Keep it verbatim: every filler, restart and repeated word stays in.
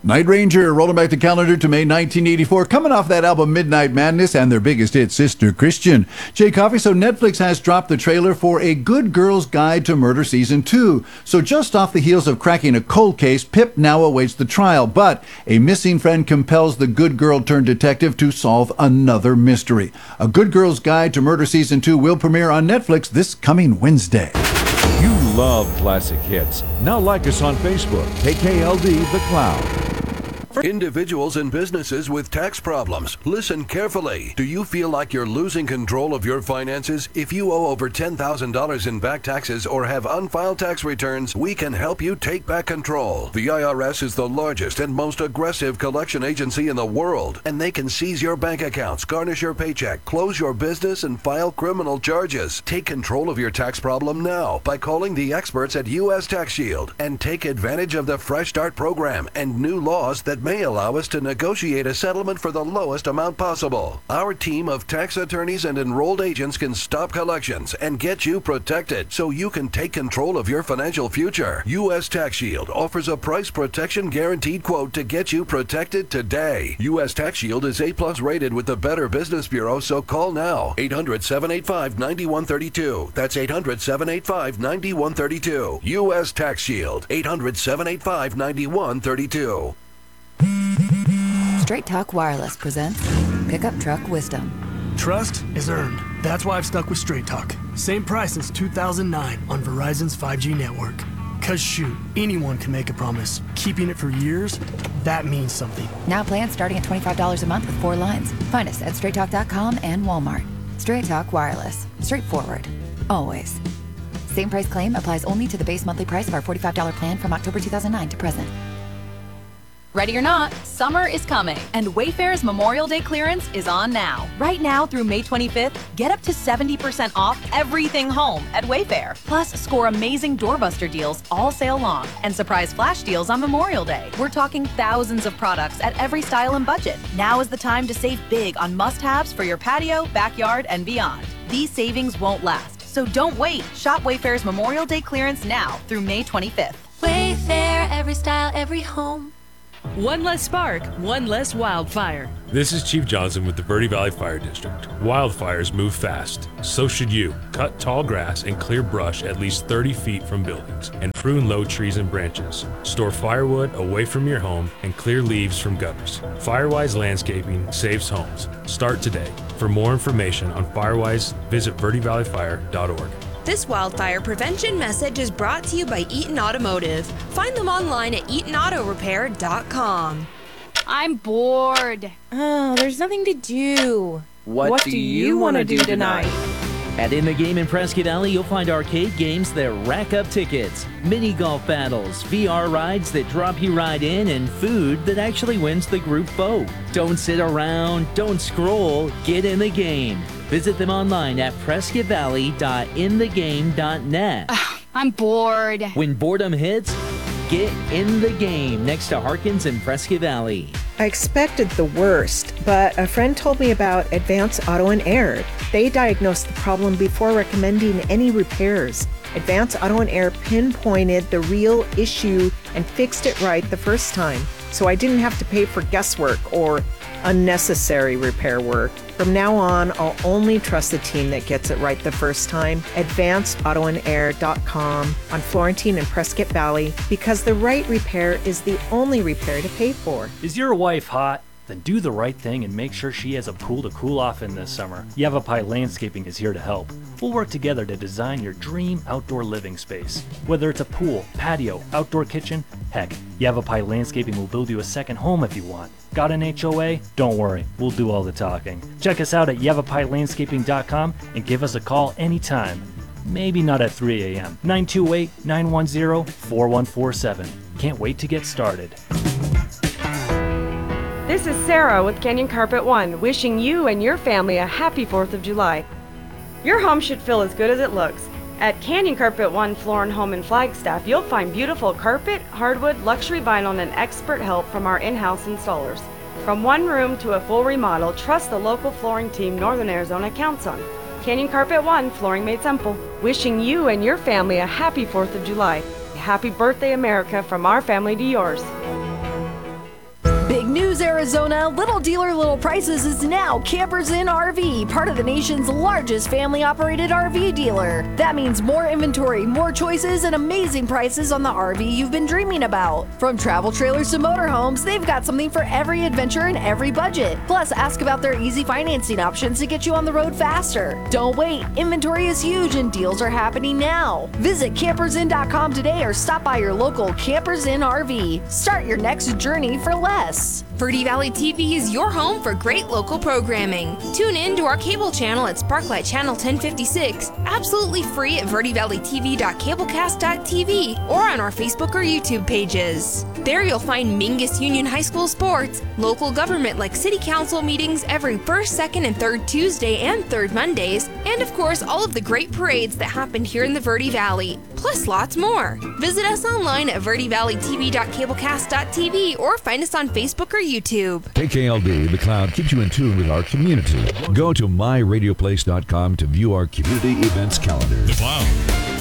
Night Ranger, rolling back the calendar to May nineteen eighty-four, coming off that album Midnight Madness and their biggest hit, Sister Christian. Jay Coffey, so Netflix has dropped the trailer for A Good Girl's Guide to Murder Season two. So just off the heels of cracking a cold case, Pip now awaits the trial, but a missing friend compels the good girl turned detective to solve another mystery. A Good Girl's Guide to Murder Season two will premiere on Netflix this coming Wednesday. You love classic hits. Now like us on Facebook, K K L D The Cloud. Individuals and businesses with tax problems, listen carefully. Do you feel like you're losing control of your finances? If you owe over ten thousand dollars in back taxes or have unfiled tax returns, we can help you take back control. The I R S is the largest and most aggressive collection agency in the world, and they can seize your bank accounts, garnish your paycheck, close your business, and file criminal charges. Take control of your tax problem now by calling the experts at U S Tax Shield and take advantage of the Fresh Start program and new laws that may allow us to negotiate a settlement for the lowest amount possible. Our team of tax attorneys and enrolled agents can stop collections and get you protected so you can take control of your financial future. U S Tax Shield offers a price protection guaranteed quote to get you protected today. U S Tax Shield is A plus rated with the Better Business Bureau, so call now. eight hundred, seven eight five, nine one three two. That's eight hundred, seven eight five, nine one three two. U S Tax Shield. eight hundred, seven eight five, nine one three two. Straight Talk Wireless presents Pickup Truck Wisdom. Trust is earned. That's why I've stuck with Straight Talk. Same price since two thousand nine on Verizon's five G network. Cause shoot, anyone can make a promise. Keeping it for years, that means something. Now plans starting at twenty-five dollars a month with four lines. Find us at straight talk dot com and Walmart. Straight Talk Wireless. Straightforward. Always. Same price claim applies only to the base monthly price of our forty-five dollars plan from October two thousand nine to present. Ready or not, summer is coming, and Wayfair's Memorial Day clearance is on now. Right now through May twenty-fifth, get up to seventy percent off everything home at Wayfair. Plus, score amazing doorbuster deals all sale long and surprise flash deals on Memorial Day. We're talking thousands of products at every style and budget. Now is the time to save big on must-haves for your patio, backyard, and beyond. These savings won't last, so don't wait. Shop Wayfair's Memorial Day clearance now through May twenty-fifth. Wayfair, every style, every home. One less spark, one less wildfire. This is Chief Johnson with the Verde Valley Fire District. Wildfires move fast. So should you. Cut tall grass and clear brush at least thirty feet from buildings and prune low trees and branches. Store firewood away from your home and clear leaves from gutters. Firewise Landscaping saves homes. Start today. For more information on Firewise, visit verde valley fire dot org. This wildfire prevention message is brought to you by Eaton Automotive. Find them online at eaton auto repair dot com. I'm bored. Oh, there's nothing to do. What, what do, do you want to do tonight? At In the Game in Prescott Valley, you'll find arcade games that rack up tickets, mini golf battles, V R rides that drop you right in, and food that actually wins the group vote. Don't sit around, don't scroll, get in the game. Visit them online at prescott valley dot in the game dot net. Ugh, I'm bored. When boredom hits, get in the game next to Harkins in Prescott Valley. I expected the worst, but a friend told me about Advance Auto and Air. They diagnosed the problem before recommending any repairs. Advance Auto and Air pinpointed the real issue and fixed it right the first time, so I didn't have to pay for guesswork or unnecessary repair work. From now on, I'll only trust the team that gets it right the first time. advance auto and air dot com on Florentine and Prescott Valley, because the right repair is the only repair to pay for. Is your wife hot? Then do the right thing and make sure she has a pool to cool off in this summer. Yavapai Landscaping is here to help. We'll work together to design your dream outdoor living space. Whether it's a pool, patio, outdoor kitchen, heck, Yavapai Landscaping will build you a second home if you want. Got an H O A? Don't worry, we'll do all the talking. Check us out at yavapai landscaping dot com and give us a call anytime. Maybe not at three a.m. nine two eight, nine one zero, four one four seven. Can't wait to get started. This is Sarah with Canyon Carpet One, wishing you and your family a happy fourth of July. Your home should feel as good as it looks. At Canyon Carpet One Floor and Home in Flagstaff, you'll find beautiful carpet, hardwood, luxury vinyl, and expert help from our in-house installers. From one room to a full remodel, trust the local flooring team Northern Arizona counts on. Canyon Carpet One, flooring made simple. Wishing you and your family a happy fourth of July. Happy birthday, America, from our family to yours. Arizona, Little Dealer Little Prices is now Campers Inn R V, part of the nation's largest family-operated R V dealer. That means more inventory, more choices, and amazing prices on the R V you've been dreaming about. From travel trailers to motorhomes, they've got something for every adventure and every budget. Plus, ask about their easy financing options to get you on the road faster. Don't wait, inventory is huge and deals are happening now. Visit campers inn dot com today or stop by your local Campers Inn R V. Start your next journey for less. Verde Valley T V is your home for great local programming. Tune in to our cable channel at Sparklight Channel ten fifty-six, absolutely free at verde valley t v dot cablecast dot t v or on our Facebook or YouTube pages. There you'll find Mingus Union High School sports, local government like city council meetings every first, second, and third Tuesday and third Mondays, and of course all of the great parades that happen here in the Verde Valley, plus lots more. Visit us online at verde valley t v dot cablecast dot t v or find us on Facebook or YouTube. K K L D, The Cloud, keeps you in tune with our community. Go to my radio place dot com to view our community events calendar. The Cloud.